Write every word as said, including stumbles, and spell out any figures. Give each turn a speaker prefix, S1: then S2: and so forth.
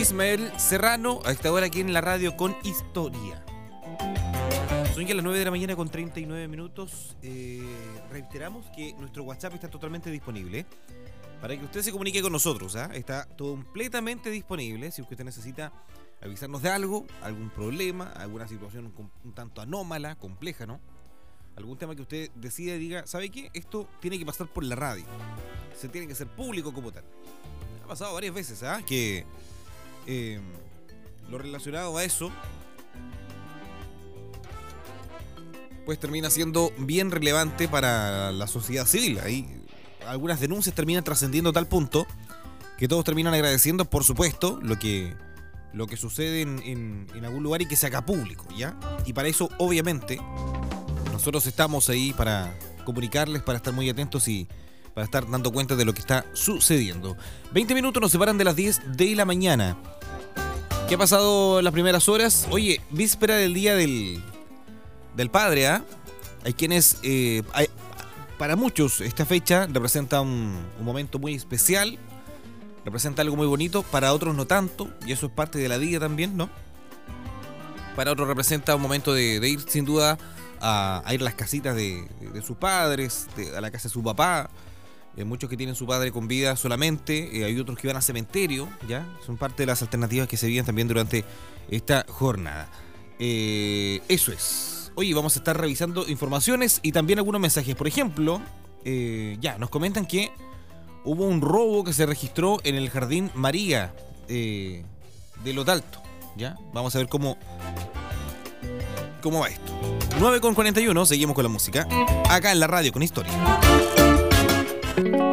S1: Ismael Serrano, a esta hora aquí en la radio con Historia. Son ya las nueve de la mañana con treinta y nueve minutos. Eh, reiteramos que nuestro WhatsApp está totalmente disponible para que usted se comunique con nosotros. ¿eh? Está completamente disponible si usted necesita avisarnos de algo, algún problema, alguna situación un tanto anómala, compleja, ¿no? Algún tema que usted decida y diga, ¿sabe qué? Esto tiene que pasar por la radio. Se tiene que hacer público como tal. Ha pasado varias veces, ¿ah? ¿eh? Que eh, lo relacionado a eso pues termina siendo bien relevante para la sociedad civil. Ahí algunas denuncias terminan trascendiendo a tal punto que todos terminan agradeciendo, por supuesto, lo que, lo que sucede en, en, en algún lugar y que se haga público, ¿ya? Y para eso, obviamente, nosotros estamos ahí para comunicarles, para estar muy atentos y para estar dando cuenta de lo que está sucediendo. veinte minutos nos separan de las diez de la mañana. ¿Qué ha pasado en las primeras horas? Oye, víspera del día del... del padre, ¿ah? ¿eh? Hay quienes, eh, hay, para muchos esta fecha representa un, un momento muy especial, representa algo muy bonito, para otros no tanto, y eso es parte de la vida también, ¿no? Para otros representa un momento de, de ir sin duda a, a ir a las casitas de, de, de sus padres, de, a la casa de su papá. Eh, muchos que tienen su padre con vida solamente, eh, hay otros que van a cementerio, ¿ya? Son parte de las alternativas que se viven también durante esta jornada. Eh, eso es. Oye, vamos a estar revisando informaciones y también algunos mensajes. Por ejemplo, eh, ya, nos comentan que hubo un robo que se registró en el Jardín María eh, de Los Altos. ¿Ya? Vamos a ver cómo, cómo va esto. nueve con cuarenta y uno, seguimos con la música. Acá en la radio con Historia.